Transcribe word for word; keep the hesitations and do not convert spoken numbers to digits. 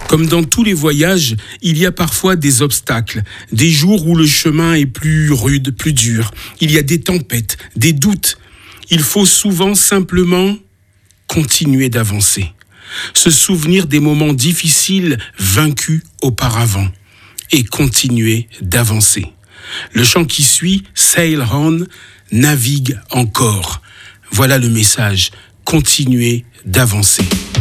Comme dans tous les voyages, il y a parfois des obstacles, des jours où le chemin est plus rude, plus dur. Il y a des tempêtes, des doutes. Il faut souvent simplement continuer d'avancer. Se souvenir des moments difficiles vaincus auparavant et continuer d'avancer. Le chant qui suit, Sail On, navigue encore. Voilà le message, continuer d'avancer.